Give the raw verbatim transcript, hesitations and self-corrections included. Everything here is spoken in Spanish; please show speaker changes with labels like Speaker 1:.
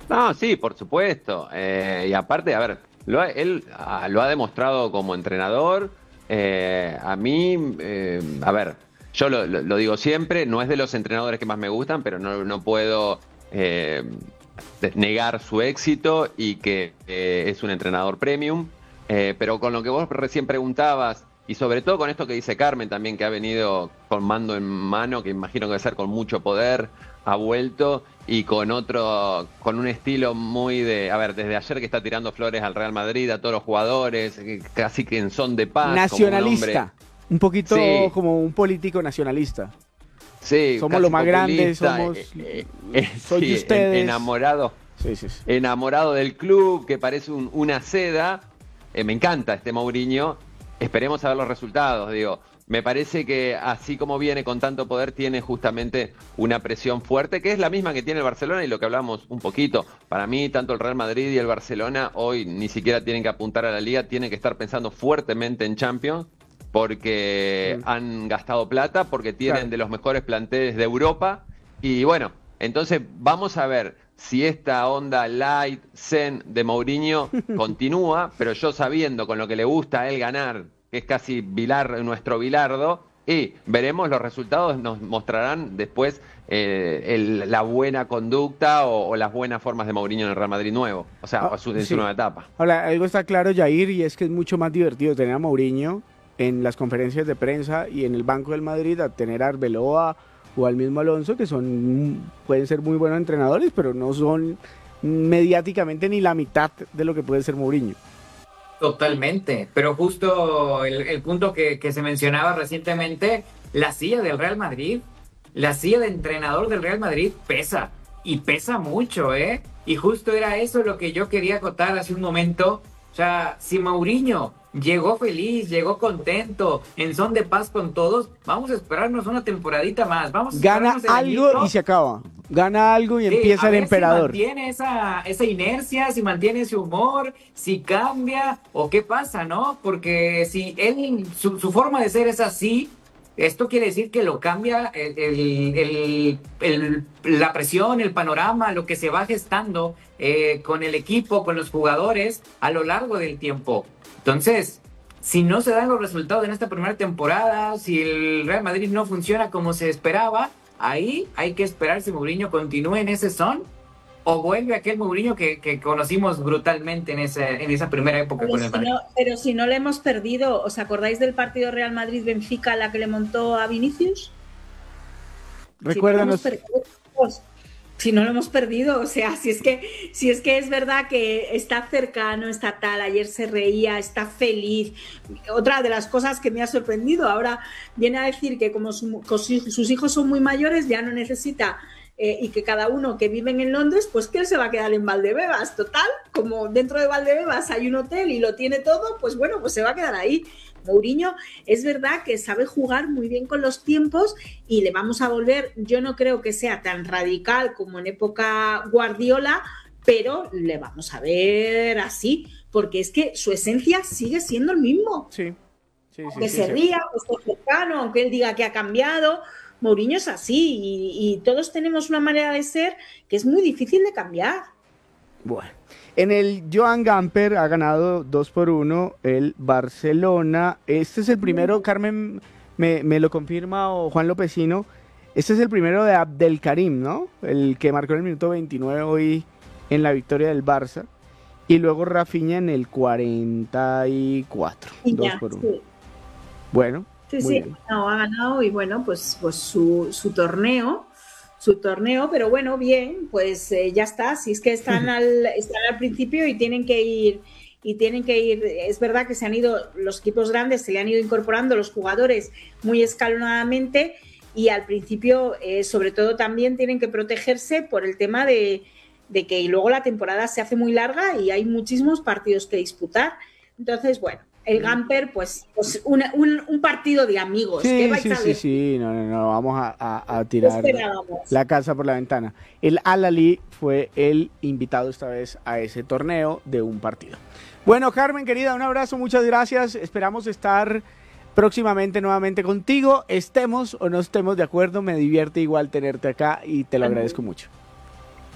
Speaker 1: No, sí, por supuesto. Eh, y aparte, a ver, lo ha- él ah, lo ha demostrado como entrenador. Eh, a mí, eh, a ver, yo lo, lo- lo digo siempre, no es de los entrenadores que más me gustan, pero no, no puedo eh, de- negar su éxito y que eh, es un entrenador premium. Eh, pero con lo que vos recién preguntabas, y sobre todo con esto que dice Carmen también, que ha venido con mando en mano, que imagino que debe ser con mucho poder, ha vuelto y con otro, con un estilo muy de, a ver, desde ayer que está tirando flores al Real Madrid, a todos los jugadores, eh, casi que en son de paz, como un hombre,
Speaker 2: Nacionalista, un poquito
Speaker 1: sí,
Speaker 2: como un político nacionalista.
Speaker 1: sí,
Speaker 2: Somos lo
Speaker 1: casi
Speaker 2: más grandes,
Speaker 1: populista, eh,
Speaker 2: somos,
Speaker 1: eh, eh,
Speaker 2: soy de
Speaker 1: sí, en-
Speaker 2: ustedes.
Speaker 1: enamorado,
Speaker 2: Sí, sí, sí.
Speaker 1: enamorado del club, que parece un- una seda. Eh, me encanta este Mourinho. Esperemos a ver los resultados, digo. Me parece que así como viene con tanto poder, tiene justamente una presión fuerte, que es la misma que tiene el Barcelona y lo que hablamos un poquito. Para mí, tanto el Real Madrid y el Barcelona hoy ni siquiera tienen que apuntar a la liga, tienen que estar pensando fuertemente en Champions, porque
Speaker 2: Mm,
Speaker 1: han gastado plata, porque tienen
Speaker 2: claro.
Speaker 1: de los mejores planteles de Europa. Y bueno, entonces vamos a ver si esta onda light, zen de Mourinho continúa, pero yo sabiendo con lo que le gusta a él ganar, que es casi Bilar, nuestro Bilardo, y veremos los resultados, nos mostrarán después eh, el- la buena conducta o, o las buenas formas de Mourinho en el Real Madrid nuevo, o sea,
Speaker 2: Ah,
Speaker 1: a su- en su
Speaker 2: sí.
Speaker 1: nueva etapa.
Speaker 2: Ahora, algo está claro, Jair, y es que es mucho más divertido tener a Mourinho en las conferencias de prensa y en el Banco del Madrid a tener a Arbeloa o al mismo Alonso, que son pueden ser muy buenos entrenadores, pero no son mediáticamente ni la mitad de lo que puede ser Mourinho.
Speaker 3: Totalmente, pero justo el, el punto que, que se mencionaba recientemente, la silla del Real Madrid, la silla de entrenador del Real Madrid pesa, y pesa mucho, ¿eh? Y justo era eso lo que yo quería acotar hace un momento. O sea, si Mourinho llegó feliz, llegó contento, en son de paz con todos, vamos a esperarnos una temporadita más, vamos a
Speaker 2: Gana
Speaker 3: esperarnos el
Speaker 2: algo y
Speaker 3: añito.
Speaker 2: se acaba. Gana algo y
Speaker 3: Sí,
Speaker 2: empieza
Speaker 3: a
Speaker 2: el
Speaker 3: ver si
Speaker 2: emperador.
Speaker 3: mantiene esa, esa inercia, si mantiene ese humor, si cambia o qué pasa, ¿no? Porque si él, su, su forma de ser es así, esto quiere decir que lo cambia el, el- el- el- la presión, el panorama, lo que se va gestando eh, con el equipo, con los jugadores a lo largo del tiempo. Entonces, si no se dan los resultados en esta primera temporada, si el Real Madrid no funciona como se esperaba, ahí hay que esperar si Mourinho continúa en ese son o vuelve aquel Mourinho que, que conocimos brutalmente en, ese, en esa primera época
Speaker 4: Pero
Speaker 3: con el
Speaker 4: si,
Speaker 3: Madrid.
Speaker 4: no, pero si no le hemos perdido, ¿os acordáis del partido Real Madrid-Benfica la que le montó a Vinicius?
Speaker 2: Recuérdanos.
Speaker 4: Si no, lo hemos perdido, pues, si no lo hemos perdido, o sea, si es que si es que es verdad que está cercano, está tal, ayer se reía, está feliz. Otra de las cosas que me ha sorprendido, ahora viene a decir que como su, sus hijos son muy mayores, ya no necesita eh, y que cada uno que vive en Londres, pues que él se va a quedar en Valdebebas, total, como dentro de Valdebebas hay un hotel y lo tiene todo, pues bueno, pues se va a quedar ahí. Mourinho es verdad que sabe jugar muy bien con los tiempos y le vamos a volver, yo no creo que sea tan radical como en época Guardiola, pero le vamos a ver así, porque es que su esencia sigue siendo el mismo.
Speaker 2: Sí, sí, sí,
Speaker 4: Aunque
Speaker 2: sí,
Speaker 4: se
Speaker 2: sí.
Speaker 4: ría, que esté cercano, aunque él diga que ha cambiado, Mourinho es así y, y todos tenemos una manera de ser que es muy difícil de cambiar.
Speaker 2: Bueno, en el Joan Gamper ha ganado dos por uno el Barcelona. Este es el primero, Carmen me, me lo confirma o Juan Lopecino. Este es el primero de Abdelkarim, ¿no? El que marcó en el minuto veintinueve hoy en la victoria del Barça. Y luego Rafinha en el cuarenta y cuatro,
Speaker 4: Y
Speaker 2: dos
Speaker 4: ya,
Speaker 2: por uno.
Speaker 4: sí.
Speaker 2: Bueno,
Speaker 4: Sí,
Speaker 2: muy
Speaker 4: sí,
Speaker 2: bien.
Speaker 4: ha ganado, ha ganado y bueno, pues, pues su, su torneo, su torneo, pero bueno, bien, pues eh, ya está, si es que están al, están al principio y tienen que ir, y tienen que ir, es verdad que se han ido, los equipos grandes se le han ido incorporando los jugadores muy escalonadamente y al principio, eh, sobre todo también tienen que protegerse por el tema de, de que luego la temporada se hace muy larga y hay muchísimos partidos que disputar, entonces bueno. El Gamper, pues, pues una, un, un partido de amigos. ¿Qué
Speaker 2: Sí,
Speaker 4: vais
Speaker 2: sí,
Speaker 4: a
Speaker 2: sí,
Speaker 4: ver?
Speaker 2: sí, no, no, no, vamos a, a- a
Speaker 4: ¿Qué
Speaker 2: tirar
Speaker 4: esperábamos?
Speaker 2: la casa por la ventana. El Al-Ahly fue el invitado esta vez a ese torneo de un partido. Bueno, Carmen, querida, un abrazo, muchas gracias. Esperamos estar próximamente nuevamente contigo. Estemos o no estemos de acuerdo, me divierte igual tenerte acá y te lo agradezco mucho.